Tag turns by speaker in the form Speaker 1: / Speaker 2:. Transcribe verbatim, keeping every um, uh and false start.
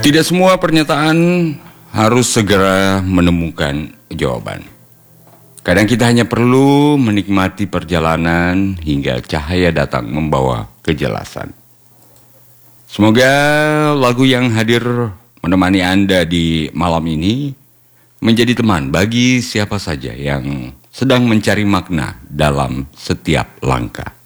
Speaker 1: Tidak semua pernyataan harus segera menemukan jawaban. Kadang kita hanya perlu menikmati perjalanan hingga cahaya datang membawa kejelasan. Semoga lagu yang hadir menemani Anda di malam ini menjadi teman bagi siapa saja yang sedang mencari makna dalam setiap langkah.